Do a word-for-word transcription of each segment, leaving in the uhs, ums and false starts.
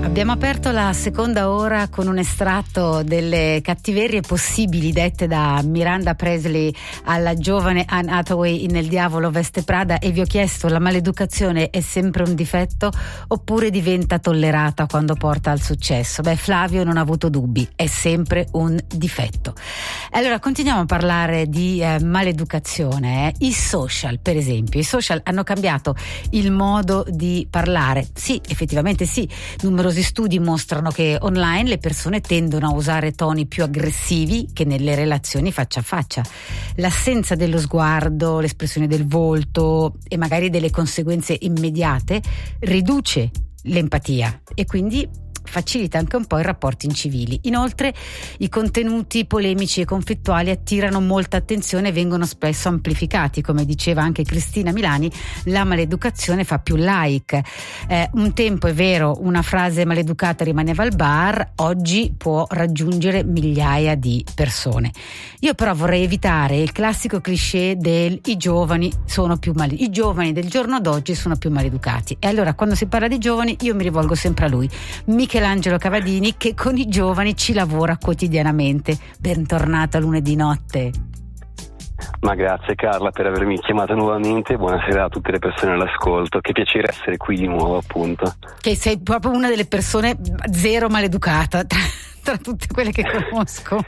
Abbiamo aperto la seconda ora con un estratto delle cattiverie possibili dette da Miranda Presley alla giovane Anne Hathaway in Il diavolo veste Prada, e vi ho chiesto: la maleducazione è sempre un difetto oppure diventa tollerata quando porta al successo? Beh, Flavio non ha avuto dubbi, è sempre un difetto. Allora continuiamo a parlare di eh, maleducazione. Eh. I social, per esempio, i social hanno cambiato il modo di parlare. Sì, effettivamente sì, numerosi studi mostrano che online le persone tendono a usare toni più aggressivi che nelle relazioni faccia a faccia. L'assenza dello sguardo, l'espressione del volto e magari delle conseguenze immediate riduce l'empatia e quindi facilita anche un po' i rapporti incivili. Inoltre i contenuti polemici e conflittuali attirano molta attenzione e vengono spesso amplificati. Come diceva anche Cristina Milani, la maleducazione fa più like. Eh, un tempo, è vero, una frase maleducata rimaneva al bar, oggi può raggiungere migliaia di persone. Io però vorrei evitare il classico cliché del i giovani sono più male, i giovani del giorno d'oggi sono più maleducati. E allora quando si parla di giovani io mi rivolgo sempre a lui, Michelangelo Cavadini, che con i giovani ci lavora quotidianamente. Bentornato a lunedì notte. Ma grazie Carla per avermi chiamata nuovamente, buonasera a tutte le persone all'ascolto, che piacere essere qui di nuovo, appunto. Che sei proprio una delle persone zero maleducata tra, tra tutte quelle che conosco.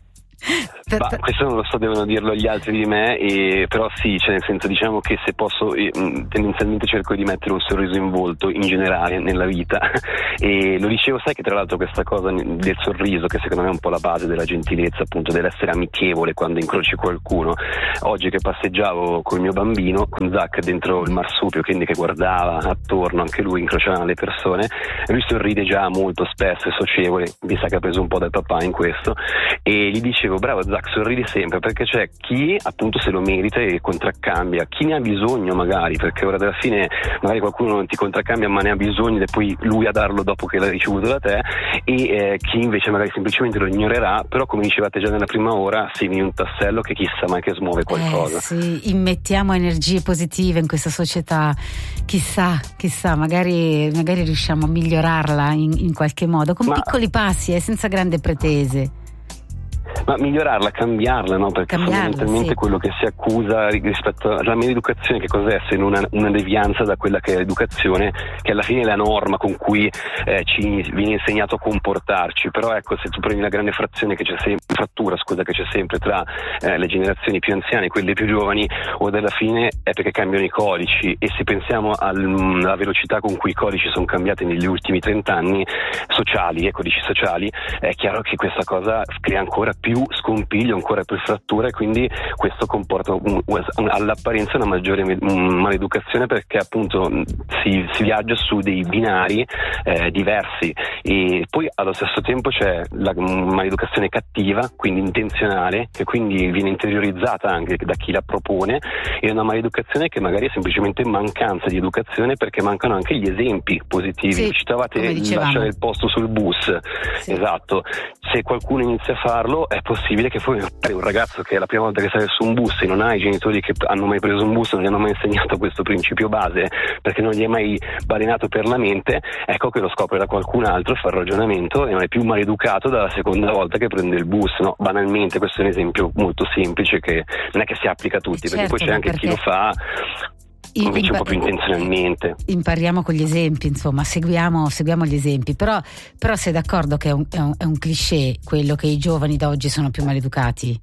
Ma questo non lo so, devono dirlo gli altri di me, e però sì, cioè nel senso, diciamo che se posso, eh, tendenzialmente cerco di mettere un sorriso in volto in generale nella vita e lo dicevo, sai che tra l'altro questa cosa del sorriso, che secondo me è un po' la base della gentilezza, appunto dell'essere amichevole quando incroci qualcuno. Oggi che passeggiavo col mio bambino, con Zach dentro il marsupio, quindi che guardava attorno, anche lui incrociava le persone, lui sorride già molto spesso e socievole, mi sa che ha preso un po' dal papà in questo, e gli dicevo: bravo Zach, sorridi sempre, perché c'è chi appunto se lo merita e contraccambia, chi ne ha bisogno magari, perché ora alla fine magari qualcuno non ti contraccambia ma ne ha bisogno ed è poi lui a darlo dopo che l'ha ricevuto da te, e eh, chi invece magari semplicemente lo ignorerà, però come dicevate già nella prima ora, segni un tassello che chissà mai che smuove qualcosa. Eh sì, immettiamo energie positive in questa società, chissà, chissà, magari, magari riusciamo a migliorarla in, in qualche modo, con ma... piccoli passi, eh, senza grandi pretese. Ma migliorarla, cambiarla, no? Perché cambiarla, fondamentalmente sì. Quello che si accusa rispetto alla maleducazione, che cos'è se non una, una devianza da quella che è l'educazione, che alla fine è la norma con cui eh, ci viene insegnato a comportarci. Però ecco, se tu prendi la grande frazione che c'è sempre, frattura scusa che c'è sempre tra eh, le generazioni più anziane e quelle più giovani, o alla fine è perché cambiano i codici, e se pensiamo al, alla velocità con cui i codici sono cambiati negli ultimi trent'anni sociali, e codici sociali, è chiaro che questa cosa crea ancora più scompiglio, ancora più frattura, e quindi questo comporta un, un, all'apparenza una maggiore maleducazione, perché appunto si, si viaggia su dei binari eh, diversi, e poi allo stesso tempo c'è la maleducazione cattiva, quindi intenzionale, che quindi viene interiorizzata anche da chi la propone, e una maleducazione che magari è semplicemente mancanza di educazione, perché mancano anche gli esempi positivi. Sì, citavate lasciare il posto sul bus, sì. Esatto, se qualcuno inizia a farlo è possibile che poi un ragazzo che è la prima volta che sale su un bus e non ha i genitori che hanno mai preso un bus, non gli hanno mai insegnato questo principio base, perché non gli è mai balenato per la mente, ecco che lo scopre da qualcun altro, fa il ragionamento e non è più maleducato dalla seconda volta che prende il bus, no? Banalmente, questo è un esempio molto semplice che non è che si applica a tutti, certo, perché poi c'è anche perché... chi lo fa invece Impa- un po' più intenzionalmente. Impariamo con gli esempi, insomma, seguiamo, seguiamo gli esempi, però, però sei d'accordo che è un, è, un, è un cliché quello che i giovani da oggi sono più maleducati?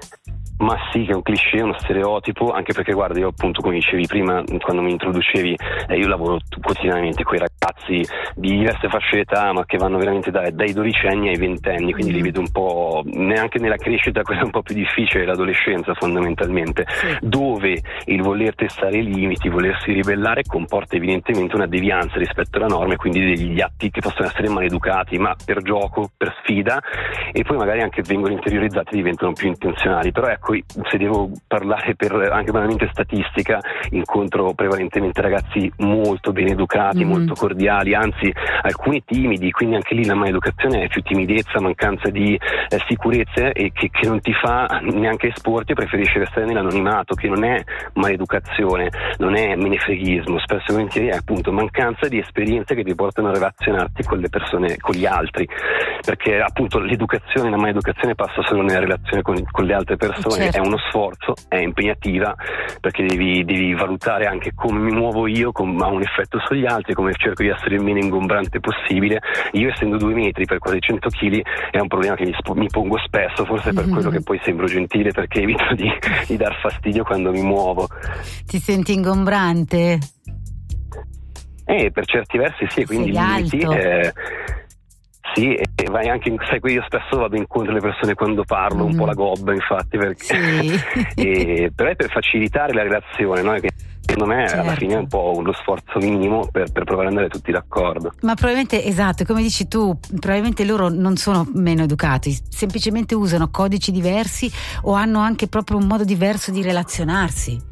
Ma sì, che è un cliché, uno stereotipo, anche perché guarda, io appunto, come dicevi prima quando mi introducevi, eh, io lavoro quotidianamente con i ragazzi di diverse fasce d'età, ma che vanno veramente dai, dai dodicenni ai ventenni, quindi mm. li vedo un po', neanche nella crescita, quella un po' più difficile, l'adolescenza fondamentalmente, sì. Dove il voler testare i limiti, volersi ribellare comporta evidentemente una devianza rispetto alla norma, e quindi degli atti che possono essere maleducati, ma per gioco, per sfida, e poi magari anche vengono interiorizzati e diventano più intenzionali. Però ecco, ecco, se devo parlare per anche banalmente statistica, incontro prevalentemente ragazzi molto ben educati, mm. molto cordiali, anzi alcuni timidi, quindi anche lì la maleducazione è più timidezza, mancanza di eh, sicurezza e che, che non ti fa neanche esporti, preferisci restare nell'anonimato, che non è maleducazione, non è menefreghismo, spesso e volentieri è appunto mancanza di esperienze che ti portano a relazionarti con le persone, con gli altri, perché appunto l'educazione, la maleducazione passa solo nella relazione con, con le altre persone, certo. È uno sforzo, è impegnativa, perché devi, devi valutare anche come mi muovo io, come ha un effetto sugli altri, come cerco di essere il meno ingombrante possibile. Io essendo due metri per quasi cento chili è un problema che mi, sp- mi pongo spesso, forse per mm-hmm. quello che poi sembro gentile, perché evito di, di dar fastidio quando mi muovo. Ti senti ingombrante? Eh, per certi versi sì, quindi limiti, eh, sì, e vai anche, sai, io spesso vado incontro alle persone quando parlo, mm. un po' la gobba infatti, perché sì. e, però è per facilitare la relazione, no? Che secondo me certo. alla fine è un po' lo sforzo minimo per, per provare ad andare tutti d'accordo. Ma probabilmente, esatto, come dici tu, probabilmente loro non sono meno educati, semplicemente usano codici diversi o hanno anche proprio un modo diverso di relazionarsi.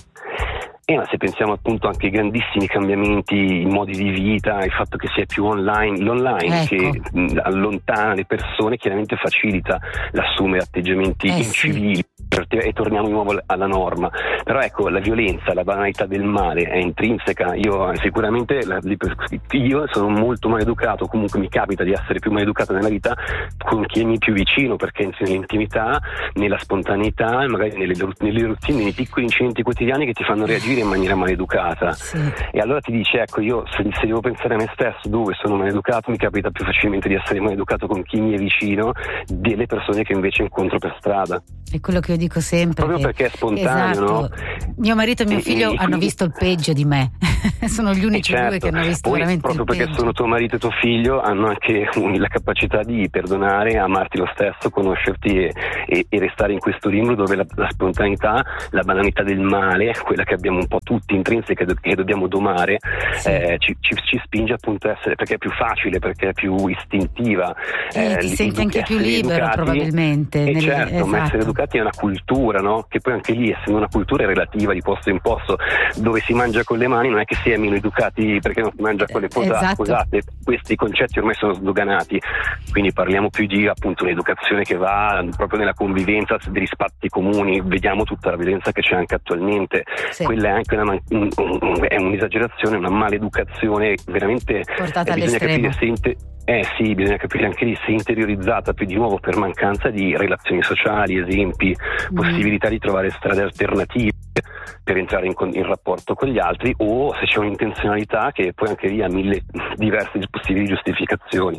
Eh, ma se pensiamo appunto anche ai grandissimi cambiamenti in modi di vita, il fatto che sia più online, l'online ecco. che mh, allontana le persone, chiaramente facilita l'assumere atteggiamenti eh, incivili. Sì. E torniamo di nuovo alla norma, però ecco, la violenza, la banalità del male è intrinseca. Io sicuramente la, io sono molto maleducato, comunque mi capita di essere più maleducato nella vita con chi mi è più vicino, perché nell'intimità, nella spontaneità, magari nelle, nelle routine, nei piccoli incidenti quotidiani che ti fanno reagire in maniera maleducata. Sì. E allora ti dice, ecco, io se, se devo pensare a me stesso dove sono maleducato, mi capita più facilmente di essere maleducato con chi mi è vicino delle persone che invece incontro per strada. È quello che io dico sempre, proprio che, perché è spontaneo, esatto. no? Mio marito e mio figlio e, e, hanno visto il peggio di me. Sono gli unici certo. due che hanno visto poi, veramente proprio il perché peggio. Sono tuo marito e tuo figlio, hanno anche la capacità di perdonare, amarti lo stesso, conoscerti e, e, e restare in questo limbo dove la, la spontaneità, la banalità del male, quella che abbiamo un po' tutti intrinseca e che dobbiamo domare, sì. eh, ci, ci, ci spinge appunto a essere, perché è più facile, perché è più istintiva. Eh, eh, ti senti anche più libero educati, probabilmente. Eh, nel, certo, esatto. ma essere educati è una cultura, no? Che poi anche lì, essendo una cultura relativa di posto in posto, dove si mangia con le mani, non è che si è meno educati perché non si mangia con le posate. Esatto. Posate. Questi concetti ormai sono sdoganati, quindi parliamo più di appunto un'educazione che va proprio nella convivenza, degli spazi comuni. Vediamo tutta la violenza che c'è anche attualmente, sì. Quella è anche una, un, un, è un'esagerazione, una maleducazione veramente portata eh, bisogna all'estremo. capire se inte- Eh sì, bisogna capire anche lì se interiorizzata più di nuovo per mancanza di relazioni sociali, esempi, mm. possibilità di trovare strade alternative per entrare in, in rapporto con gli altri, o se c'è un'intenzionalità che poi anche lì ha mille diverse possibili giustificazioni.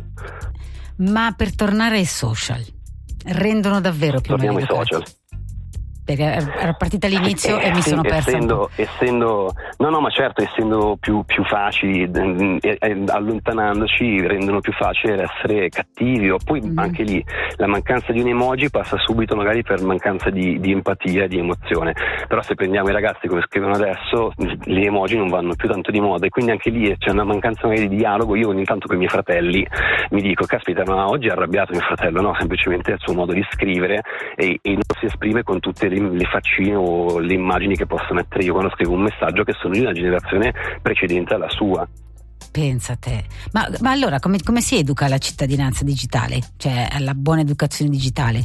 Ma per tornare ai social, rendono davvero più Torniamo ai maleducati? social. Perché era partita all'inizio eh, e mi sì, sono persa essendo, essendo no no ma certo essendo più, più facili eh, eh, allontanandoci rendono più facile essere cattivi, o poi mm. anche lì la mancanza di un emoji passa subito magari per mancanza di, di empatia, di emozione. Però se prendiamo i ragazzi come scrivono adesso, le emoji non vanno più tanto di moda, e quindi anche lì c'è una mancanza magari di dialogo. Io ogni tanto con i miei fratelli mi dico, caspita, ma oggi è arrabbiato mio fratello? No, semplicemente è il suo modo di scrivere e, e non si esprime con tutte le le faccine o le immagini che posso mettere io quando scrivo un messaggio, che sono di una generazione precedente alla sua. Pensa te. Ma, ma allora come, come si educa alla cittadinanza digitale? Cioè alla buona educazione digitale?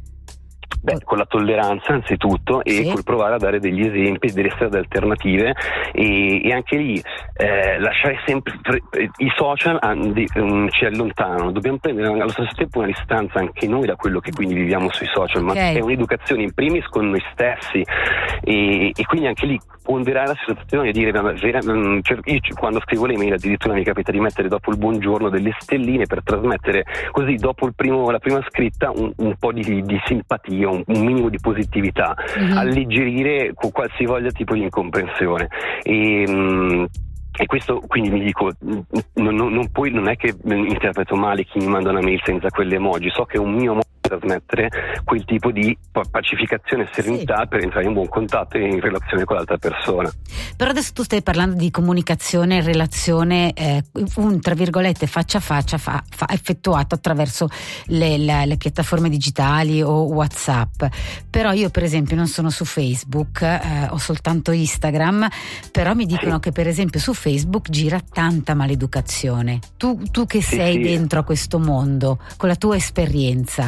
Beh, con la tolleranza anzitutto, e sì. col provare a dare degli esempi, delle strade alternative, e, e anche lì eh, lasciare sempre i social andi, um, ci allontanano, dobbiamo prendere allo stesso tempo una distanza anche noi da quello che quindi viviamo sui social, okay. ma è un'educazione in primis con noi stessi, e, e quindi anche lì ponderare la situazione e dire, vera, cioè, io quando scrivo le mail addirittura mi capita di mettere dopo il buongiorno delle stelline per trasmettere così dopo il primo, la prima scritta un, un po' di, di simpatia, un, un minimo di positività, mm-hmm. alleggerire qualsivoglia tipo di incomprensione. E, mh, E questo, quindi mi dico, non, non, non, poi non è che interpreto male chi mi manda una mail senza quelle emoji, so che è un mio modo trasmettere quel tipo di pacificazione e serenità, sì, per entrare in buon contatto e in relazione con l'altra persona. Però adesso tu stai parlando di comunicazione e relazione eh, un tra virgolette faccia a faccia fa, fa, effettuato attraverso le, le, le piattaforme digitali o WhatsApp. Però io per esempio non sono su Facebook, eh, ho soltanto Instagram, però mi dicono, sì, che per esempio su Facebook gira tanta maleducazione. Tu, tu che sì, sei sì. dentro a questo mondo, con la tua esperienza.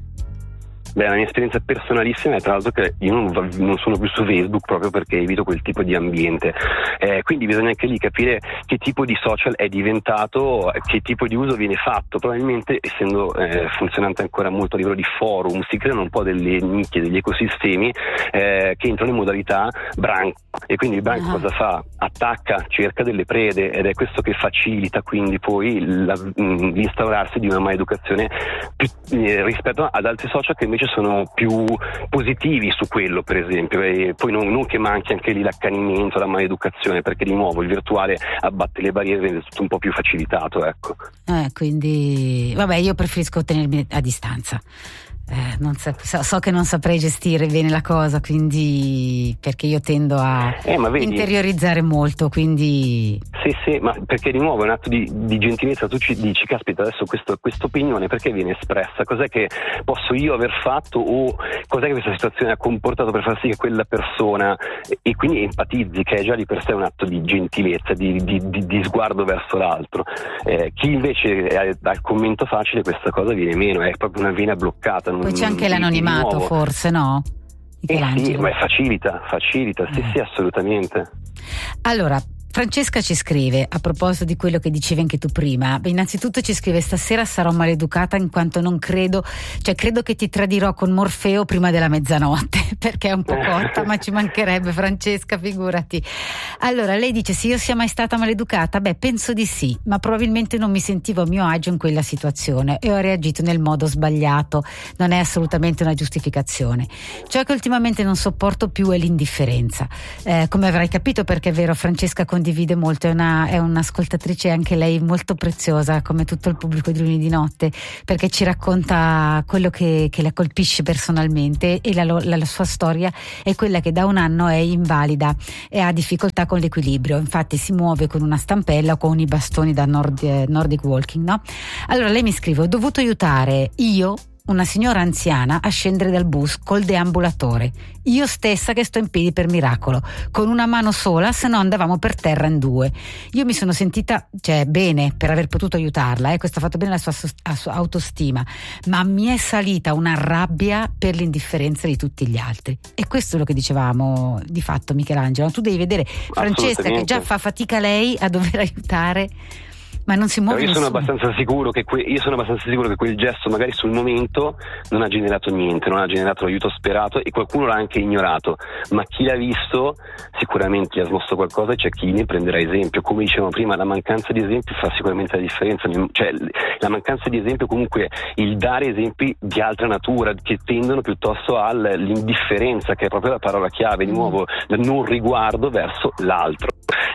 Beh, la mia esperienza personalissima è tra l'altro che io non, non sono più su Facebook proprio perché evito quel tipo di ambiente, eh, quindi bisogna anche lì capire che tipo di social è diventato, che tipo di uso viene fatto. Probabilmente, essendo eh, funzionante ancora molto a livello di forum, si creano un po' delle nicchie, degli ecosistemi eh, che entrano in modalità branco, e quindi il branco uh-huh. cosa fa? Attacca, cerca delle prede, ed è questo che facilita quindi poi la, mh, l'instaurarsi di una maleducazione più, eh, rispetto ad altri social che invece sono più positivi su quello, per esempio, e poi non, non che manchi anche lì l'accanimento, la maleducazione, perché di nuovo il virtuale abbatte le barriere, rende tutto un po' più facilitato, ecco. Eh, quindi vabbè, io preferisco tenermi a distanza. Eh, non so, so che non saprei gestire bene la cosa, quindi perché io tendo a eh, ma vedi, interiorizzare molto, quindi sì sì, ma perché di nuovo è un atto di, di gentilezza. Tu ci dici, caspita, adesso questo, questa opinione perché viene espressa, cos'è che posso io aver fatto, o cos'è che questa situazione ha comportato per far sì che quella persona, e, e quindi empatizzi, che è già di per sé un atto di gentilezza, di, di, di, di sguardo verso l'altro. Eh, chi invece ha il commento facile, questa cosa viene meno, è proprio una vena bloccata. Poi c'è anche l'anonimato, forse, no? Eh sì, ma facilita, facilita, sì, eh. sì, assolutamente. Allora, Francesca ci scrive, a proposito di quello che dicevi anche tu prima, innanzitutto ci scrive: stasera sarò maleducata in quanto non credo, cioè credo che ti tradirò con Morfeo prima della mezzanotte, perché è un po' corta, ma ci mancherebbe, Francesca, figurati. Allora, lei dice: se io sia mai stata maleducata, beh, penso di sì, ma probabilmente non mi sentivo a mio agio in quella situazione e ho reagito nel modo sbagliato, non è assolutamente una giustificazione. Ciò che ultimamente non sopporto più è l'indifferenza, eh, come avrai capito, perché è vero, Francesca condivide molto, è, una, è un'ascoltatrice anche lei molto preziosa, come tutto il pubblico di Lunedì Notte, perché ci racconta quello che, che la colpisce personalmente, e la, la, la sua storia è quella che da un anno è invalida e ha difficoltà con l'equilibrio, infatti si muove con una stampella o con i bastoni da Nord, Nordic Walking, no? Allora lei mi scrive: ho dovuto aiutare io una signora anziana a scendere dal bus col deambulatore, io stessa che sto in piedi per miracolo, con una mano sola, se no andavamo per terra in due. Io mi sono sentita, cioè, bene per aver potuto aiutarla, eh, questo ha fatto bene la sua, la sua autostima, ma mi è salita una rabbia per l'indifferenza di tutti gli altri. E questo è quello che dicevamo di fatto, Michelangelo, tu devi vedere Francesca che già fa fatica lei a dover aiutare, ma non si muove. Io sono nessuno. abbastanza sicuro che que- io sono abbastanza sicuro che quel gesto magari sul momento non ha generato niente, non ha generato l'aiuto sperato, e qualcuno l'ha anche ignorato, ma chi l'ha visto sicuramente gli ha smosso qualcosa, e c'è chi ne prenderà esempio. Come dicevamo prima, la mancanza di esempi fa sicuramente la differenza, cioè la mancanza di esempio, comunque il dare esempi di altra natura che tendono piuttosto all'indifferenza, che è proprio la parola chiave, di nuovo non riguardo verso l'altro.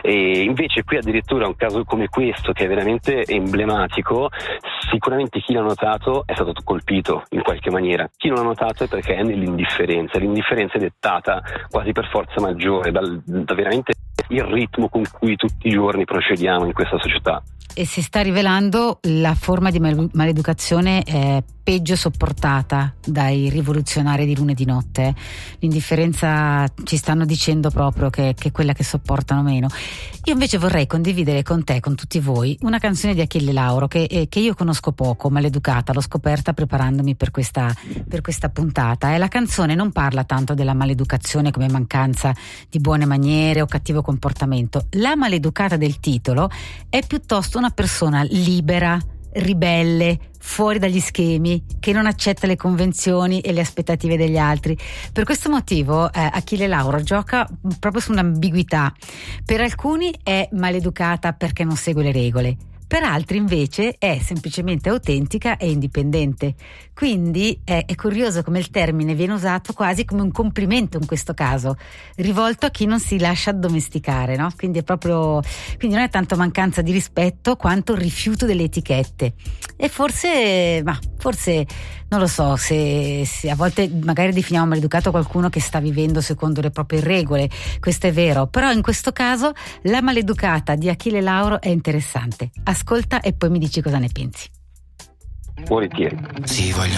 E invece qui addirittura un caso come questo, che è veramente emblematico, sicuramente chi l'ha notato è stato colpito in qualche maniera, chi non l'ha notato è perché è nell'indifferenza. L'indifferenza è dettata quasi per forza maggiore dal, da veramente il ritmo con cui tutti i giorni procediamo in questa società. E si sta rivelando la forma di maleducazione eh, peggio sopportata dai rivoluzionari di Lunedì Notte. L'indifferenza ci stanno dicendo proprio che, che è quella che sopportano meno. Io invece vorrei condividere con te, con tutti voi, una canzone di Achille Lauro che, eh, che io conosco poco, Maleducata, l'ho scoperta preparandomi per questa, per questa puntata, e la canzone non parla tanto della maleducazione come mancanza di buone maniere o cattivo comportamento. La maleducata del titolo è piuttosto una persona libera, ribelle, fuori dagli schemi, che non accetta le convenzioni e le aspettative degli altri. Per questo motivo eh, Achille Lauro gioca proprio su un'ambiguità. Per alcuni è maleducata perché non segue le regole, per altri invece è semplicemente autentica e indipendente. Quindi è, è curioso come il termine viene usato quasi come un complimento in questo caso, rivolto a chi non si lascia addomesticare, no? Quindi è proprio, quindi non è tanto mancanza di rispetto quanto rifiuto delle etichette. e forse, ma forse non lo so se, se a volte magari definiamo maleducato qualcuno che sta vivendo secondo le proprie regole, questo è vero, però in questo caso La maleducata di Achille Lauro è interessante. Ascolta e poi mi dici cosa ne pensi. Volentieri. Sì, voglio